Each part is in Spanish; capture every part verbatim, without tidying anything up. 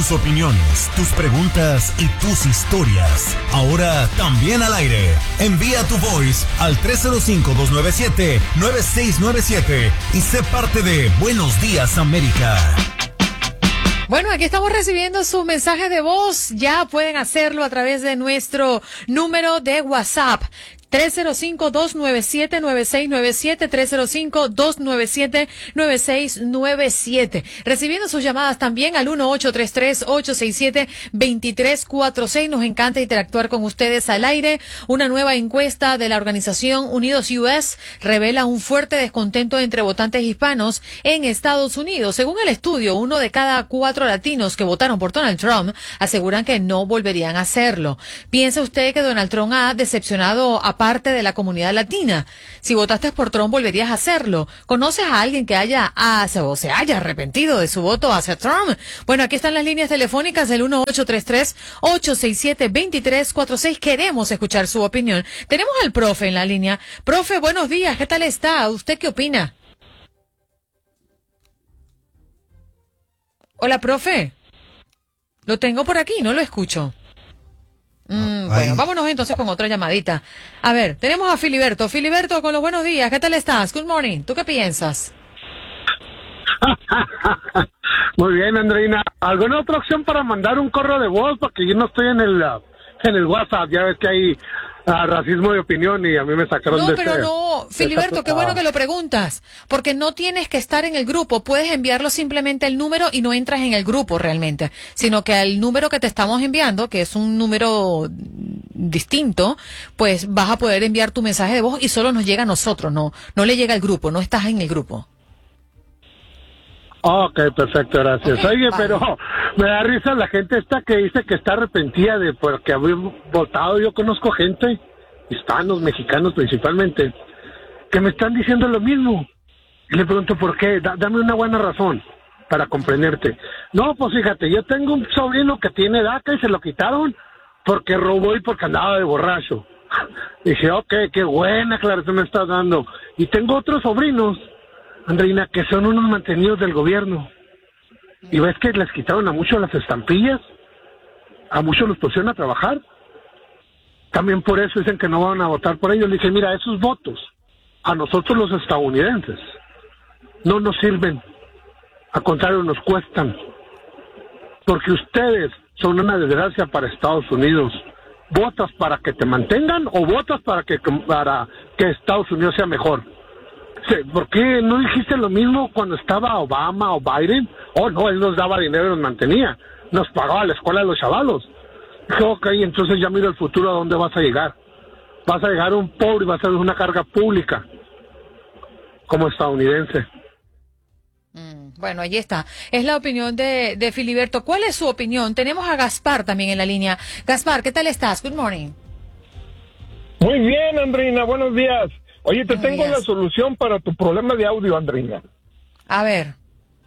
Tus opiniones, tus preguntas y tus historias. Ahora también al aire. Envía tu voice al tres cero cinco, dos nueve siete, nueve seis nueve siete y sé parte de Buenos Días América. Bueno, aquí estamos recibiendo sus mensajes de voz. Ya pueden hacerlo a través de nuestro número de WhatsApp. tres cero cinco, dos nueve siete, nueve seis nueve siete, tres cero cinco, dos nueve siete, nueve seis nueve siete. Recibiendo sus llamadas también al uno ocho tres tres, ocho seis siete, dos tres cuatro seis. Nos encanta interactuar con ustedes al aire. Una nueva encuesta de la organización Unidos U S revela un fuerte descontento entre votantes hispanos en Estados Unidos. Según el estudio, uno de cada cuatro latinos que votaron por Donald Trump aseguran que no volverían a hacerlo. ¿Piensa usted que Donald Trump ha decepcionado a parte de la comunidad latina? Si votaste por Trump, ¿volverías a hacerlo? ¿Conoces a alguien que haya hace, o se haya arrepentido de su voto hacia Trump? Bueno, aquí están las líneas telefónicas del uno ocho tres tres, ocho seis siete, dos tres cuatro seis. Queremos escuchar su opinión. Tenemos al profe en la línea. Profe, buenos días. ¿Qué tal está? ¿Usted qué opina? Hola, profe. Lo tengo por aquí, no lo escucho. Mm, bueno, vámonos entonces con otra llamadita. A ver, tenemos a Filiberto. Filiberto, con los buenos días, ¿qué tal estás? Good morning. ¿Tú qué piensas? Muy bien, Andreina. ¿Alguna otra opción para mandar un correo de voz? Porque yo no estoy en el uh, en el WhatsApp. Ya ves que hay uh, racismo de opinión y a mí me sacaron no, de No, pero ese, no, Filiberto, qué bueno que lo preguntas. Porque no tienes que estar en el grupo. Puedes enviarlo simplemente el número y no entras en el grupo realmente. Sino que al número que te estamos enviando, que es un número distinto, pues vas a poder enviar tu mensaje de voz y solo nos llega a nosotros, no, no le llega al grupo, no estás en el grupo. Ok, perfecto, gracias. Okay, Oye, vale. pero me da risa la gente esta que dice que está arrepentida de porque había votado. Yo conozco gente, hispanos, mexicanos principalmente, que me están diciendo lo mismo. Y le pregunto por qué, da, dame una buena razón para comprenderte. No, pues fíjate, yo tengo un sobrino que tiene DACA y se lo quitaron porque robó y porque andaba de borracho. Dije, ok, qué buena aclaración me estás dando. Y tengo otros sobrinos, Andreina, que son unos mantenidos del gobierno. Y ves que les quitaron a muchos las estampillas, a muchos los pusieron a trabajar. También por eso dicen que no van a votar por ellos. Le dije, mira, esos votos, a nosotros los estadounidenses, no nos sirven. Al contrario, nos cuestan. Porque ustedes son una desgracia para Estados Unidos. ¿Votas para que te mantengan o votas para que, para que Estados Unidos sea mejor? Sí, ¿por qué no dijiste lo mismo cuando estaba Obama o Biden? Oh, no, él nos daba dinero y nos mantenía. Nos pagaba la escuela de los chavalos. Dije, ok, entonces ya miro el futuro a dónde vas a llegar. Vas a llegar un pobre y vas a ser una carga pública como estadounidense. Bueno, ahí está. Es la opinión de, de Filiberto. ¿Cuál es su opinión? Tenemos a Gaspar también en la línea. Gaspar, ¿qué tal estás? Good morning. Muy bien, Andreina. Buenos días. Oye, te Buenos tengo días. la solución para tu problema de audio, Andreina. A ver.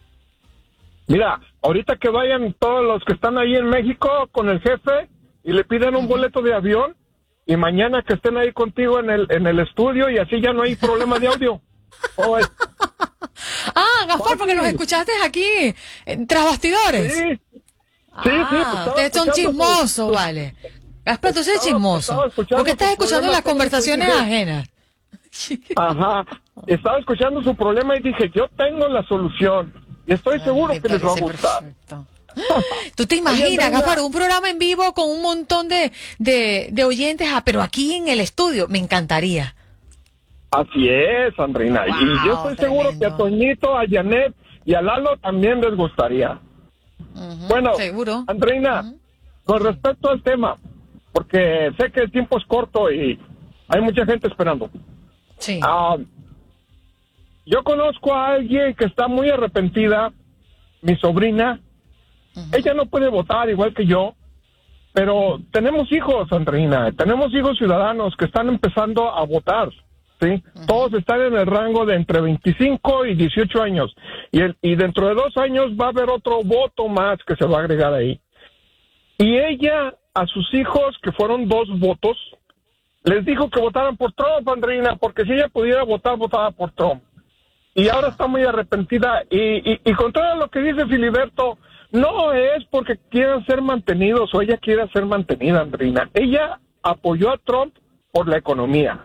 Mira, ahorita que vayan todos los que están ahí en México con el jefe y le piden un boleto de avión y mañana que estén ahí contigo en el en el estudio y así ya no hay problema de audio. Oh, es... Ah, Gaspar, porque nos escuchaste aquí, en tras bastidores. Sí, sí, ah, sí. Pues ustedes son chismosos, tu... vale. Gaspar, tú eres chismoso. ¿Por qué estás escuchando las conversaciones ajenas? Ajá, estaba escuchando su problema y dije, yo tengo la solución. Y estoy seguro Ay, que les va a gustar. Perfecto. ¿Tú te imaginas, Gaspar, un programa en vivo con un montón de, de, de oyentes, ah, pero aquí en el estudio? Me encantaría. Así es, Andreina. Wow, y yo estoy seguro tremendo. que a Toñito, a Janet y a Lalo también les gustaría. Uh-huh, bueno, seguro. Andreina, uh-huh. Con respecto al tema, porque sé que el tiempo es corto y hay mucha gente esperando. Sí. Uh, yo conozco a alguien que está muy arrepentida, mi sobrina. Uh-huh. Ella no puede votar igual que yo, pero tenemos hijos, Andreina, tenemos hijos ciudadanos que están empezando a votar. ¿Sí? Uh-huh. Todos están en el rango de entre veinticinco y dieciocho años. Y, el, y dentro de dos años va a haber otro voto más que se va a agregar ahí. Y ella, a sus hijos, que fueron dos votos, les dijo que votaran por Trump, Andreina, porque si ella pudiera votar, votaba por Trump. y ahora está muy arrepentida. Y, y, y con todo lo que dice Filiberto, no es porque quieran ser mantenidos o ella quiera ser mantenida, Andreina. Ella apoyó a Trump por la economía.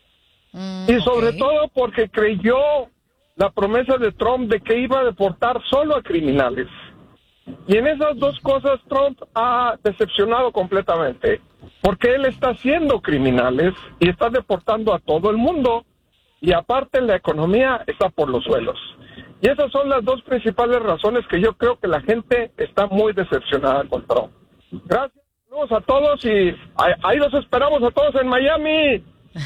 Mm, y sobre okay. todo porque creyó la promesa de Trump de que iba a deportar solo a criminales. Y en esas dos cosas Trump ha decepcionado completamente, porque él está haciendo criminales y está deportando a todo el mundo, y aparte la economía está por los suelos. Y esas son las dos principales razones que yo creo que la gente está muy decepcionada con Trump. Gracias, saludos a todos y ahí los esperamos a todos en Miami.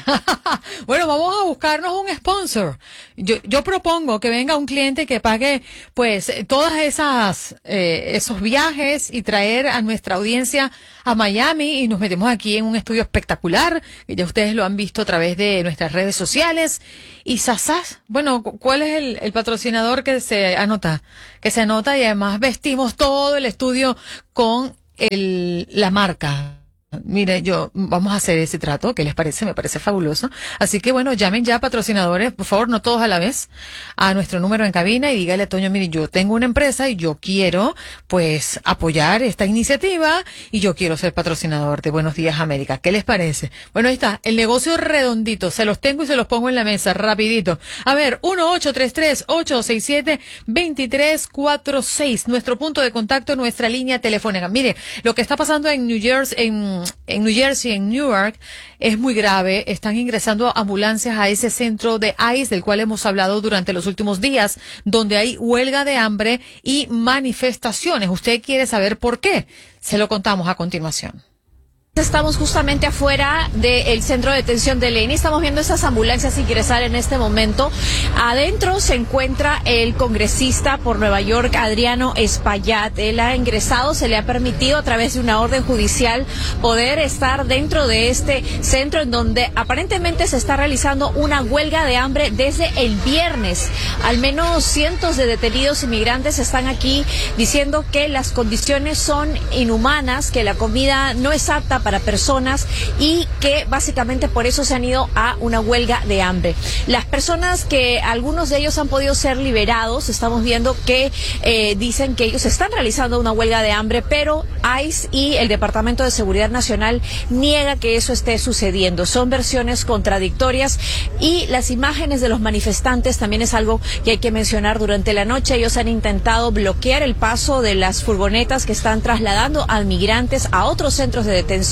Bueno, vamos a buscarnos un sponsor. Yo, yo propongo que venga un cliente que pague, pues, todas esas, eh, esos viajes y traer a nuestra audiencia a Miami y nos metemos aquí en un estudio espectacular, que ya ustedes lo han visto a través de nuestras redes sociales. Y Sasas, bueno, ¿cuál es el, el patrocinador que se anota? Que se anota y además vestimos todo el estudio con el, la marca. Mire, yo, vamos a hacer ese trato, ¿qué les parece? Me parece fabuloso. Así que bueno, llamen ya patrocinadores, por favor, no todos a la vez, a nuestro número en cabina y dígale a Toño, mire, yo tengo una empresa y yo quiero, pues, apoyar esta iniciativa y yo quiero ser patrocinador de Buenos Días América. ¿Qué les parece? Bueno, ahí está, el negocio redondito, se los tengo y se los pongo en la mesa, rapidito. A ver, uno ocho tres tres, ocho seis siete, dos tres cuatro seis, nuestro punto de contacto, nuestra línea telefónica. Mire, lo que está pasando en New Jersey, en en New Jersey, en Newark, es muy grave. Están ingresando ambulancias a ese centro de ICE del cual hemos hablado durante los últimos días, donde hay huelga de hambre y manifestaciones. ¿Usted quiere saber por qué? Se lo contamos a continuación. Estamos justamente afuera del centro de detención de Leni. Estamos viendo esas ambulancias ingresar en este momento. Adentro se encuentra el congresista por Nueva York, Adriano Espaillat. Él ha ingresado, se le ha permitido a través de una orden judicial poder estar dentro de este centro en donde aparentemente se está realizando una huelga de hambre desde el viernes. Al menos cientos de detenidos inmigrantes están aquí diciendo que las condiciones son inhumanas, que la comida no es apta para personas y que básicamente por eso se han ido a una huelga de hambre. Las personas que algunos de ellos han podido ser liberados, estamos viendo que eh, dicen que ellos están realizando una huelga de hambre, pero ICE y el Departamento de Seguridad Nacional niega que eso esté sucediendo. Son versiones contradictorias y las imágenes de los manifestantes también es algo que hay que mencionar. Durante la noche ellos han intentado bloquear el paso de las furgonetas que están trasladando a migrantes a otros centros de detención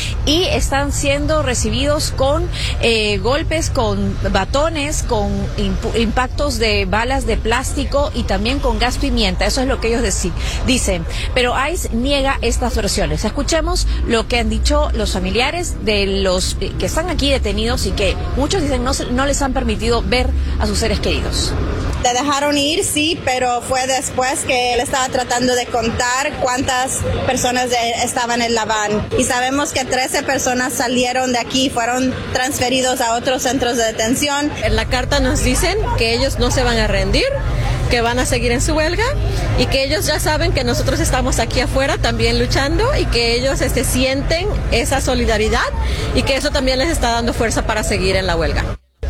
y están siendo recibidos con eh, golpes, con batones, con imp- impactos de balas de plástico y también con gas pimienta. Eso es lo que ellos deci- dicen. Pero ICE niega estas versiones. Escuchemos lo que han dicho los familiares de los eh, que están aquí detenidos y que muchos dicen no, se, no les han permitido ver a sus seres queridos. Te dejaron ir, sí, pero fue después que él estaba tratando de contar cuántas personas de, estaban en la van. Y sabemos que trece personas salieron de aquí y fueron transferidos a otros centros de detención. En la carta nos dicen que ellos no se van a rendir, que van a seguir en su huelga y que ellos ya saben que nosotros estamos aquí afuera también luchando y que ellos este, sienten esa solidaridad y que eso también les está dando fuerza para seguir en la huelga.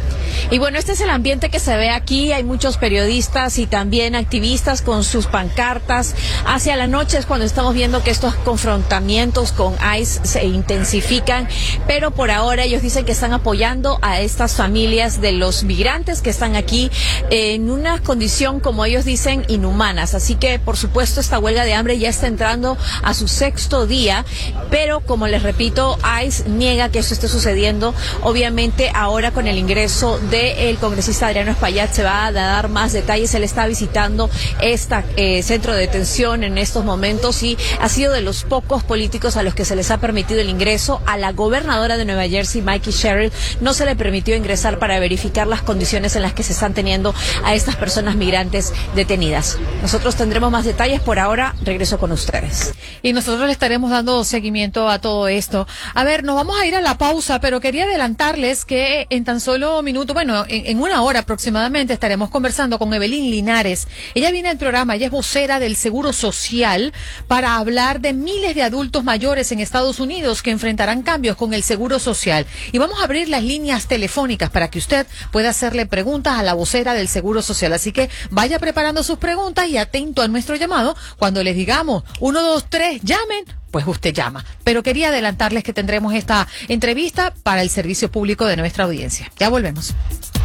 Y bueno, este es el ambiente que se ve aquí. Hay muchos periodistas y también activistas con sus pancartas. Hacia la noche es cuando estamos viendo que estos confrontamientos con ICE se intensifican, pero por ahora ellos dicen que están apoyando a estas familias de los migrantes que están aquí en una condición, como ellos dicen, inhumanas. Así que, por supuesto, esta huelga de hambre ya está entrando a su sexto día, pero como les repito, ICE niega que eso esté sucediendo. Obviamente, ahora con el ingreso de el congresista Adriano Espaillat se va a dar más detalles. Él está visitando este eh, centro de detención en estos momentos y ha sido de los pocos políticos a los que se les ha permitido el ingreso. A la gobernadora de Nueva Jersey, Mikie Sherrill, no se le permitió ingresar para verificar las condiciones en las que se están teniendo a estas personas migrantes detenidas. Nosotros tendremos más detalles. Por ahora, regreso con ustedes. Y nosotros le estaremos dando seguimiento a todo esto. A ver, nos vamos a ir a la pausa, pero quería adelantarles que en tan solo minutos, bueno, bueno, en, en una hora aproximadamente estaremos conversando con Evelyn Linares. Ella viene al programa, ella es vocera del Seguro Social para hablar de miles de adultos mayores en Estados Unidos que enfrentarán cambios con el Seguro Social. Y vamos a abrir las líneas telefónicas para que usted pueda hacerle preguntas a la vocera del Seguro Social. Así que vaya preparando sus preguntas y atento a nuestro llamado. Cuando les digamos uno, dos, tres, llamen, pues usted llama. Pero quería adelantarles que tendremos esta entrevista para el servicio público de nuestra audiencia. Ya volvemos.